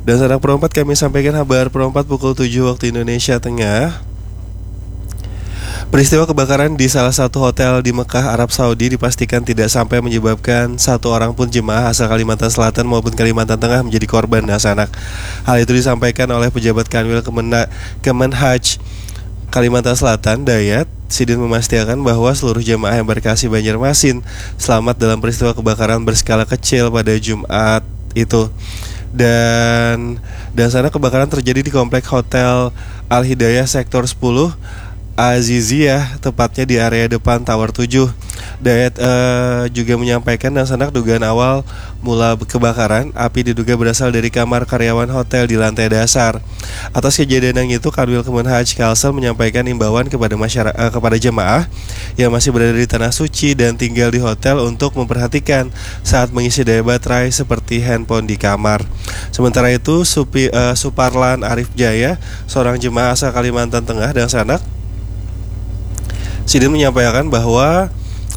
Dan sanak Pro 4, kami sampaikan kabar Pro 4 pukul 7 waktu Indonesia Tengah. Peristiwa kebakaran di salah satu hotel di Mekah, Arab Saudi dipastikan tidak sampai menyebabkan satu orang pun jemaah asal Kalimantan Selatan maupun Kalimantan Tengah menjadi korban sanak. Hal itu disampaikan oleh pejabat Kanwil Kemenhaj Kalimantan Selatan, Dayat Sidin, memastikan bahwa seluruh jemaah embarkasi Banjarmasin selamat dalam peristiwa kebakaran berskala kecil pada Jumat itu. Dan sana kebakaran terjadi di komplek Hotel Al Hidayah Sektor 10 Aziziyah, tepatnya di area depan Tower 7. Dayat juga menyampaikan dan sanak dugaan awal mula kebakaran api diduga berasal dari kamar karyawan hotel di lantai dasar. Atas kejadian yang itu, Kanwil Kemenhaj Kalsel menyampaikan imbauan kepada kepada jemaah yang masih berada di tanah suci dan tinggal di hotel untuk memperhatikan saat mengisi daya baterai seperti handphone di kamar. Sementara itu, Suparlan Arif Jaya, seorang jemaah asal Kalimantan Tengah dan sanak, Sidin menyampaikan bahwa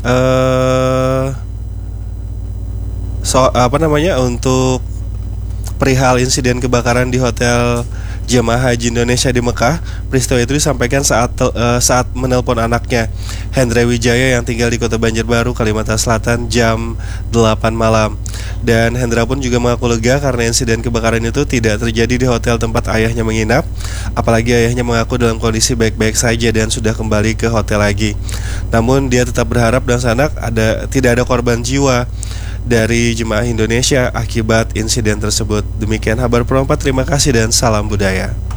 untuk perihal insiden kebakaran di Hotel Jemaah Haji Indonesia di Mekah, peristiwa itu disampaikan saat menelpon anaknya, Hendra Wijaya, yang tinggal di Kota Banjarbaru, Kalimantan Selatan, jam 8 malam. Dan Hendra pun juga mengaku lega karena insiden kebakaran itu tidak terjadi di hotel tempat ayahnya menginap. Apalagi ayahnya mengaku dalam kondisi baik-baik saja dan sudah kembali ke hotel lagi. Namun dia tetap berharap dan sanak tidak ada korban jiwa dari jemaah Indonesia akibat insiden tersebut. Demikian kabar Pro 4, terima kasih dan salam budaya.